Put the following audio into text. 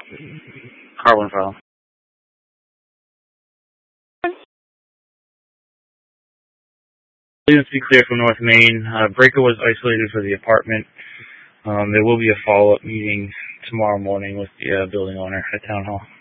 Car 1 file. Let's be clear from North Main. Breaker was isolated for the apartment. There will be a follow-up meeting tomorrow morning with the building owner at Town Hall.